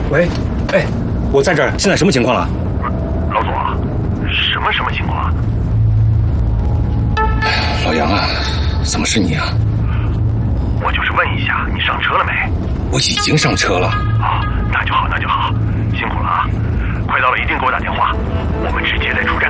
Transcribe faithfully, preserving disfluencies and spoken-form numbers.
喂，哎，我在这儿，现在什么情况了？ 老总啊，什么什么情况啊？ 老杨啊，怎么是你啊？ 我就是问一下，你上车了没？ 我已经上车了。 啊，那就好，那就好，辛苦了啊！快到了一定给我打电话，我们直接在出站